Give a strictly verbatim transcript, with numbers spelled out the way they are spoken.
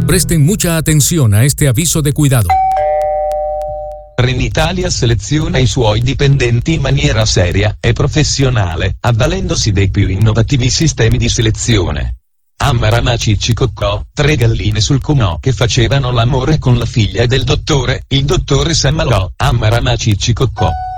Presten mucha atención a este aviso de cuidado. Trenitalia seleziona i suoi dipendenti in maniera seria e professionale, avvalendosi dei più innovativi sistemi di selezione. Amarama Ciccicoccò, tre galline sul comò che facevano l'amore con la figlia del dottore, il dottore s'ammalò. Amarama Ciccicoccò.